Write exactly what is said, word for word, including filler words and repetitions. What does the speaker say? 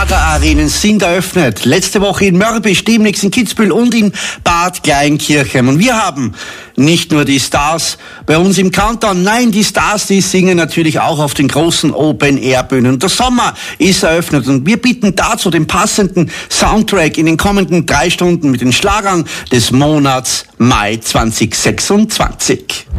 Schlagerarenen sind eröffnet. Letzte Woche in Mörbisch, demnächst in Kitzbühel und in Bad Kleinkirchen. Und wir haben nicht nur die Stars bei uns im Countdown, nein, die Stars, die singen natürlich auch auf den großen Open-Air-Bühnen. Der Sommer ist eröffnet und wir bieten dazu den passenden Soundtrack in den kommenden drei Stunden mit den Schlagern des Monats Mai zwanzig sechsundzwanzig.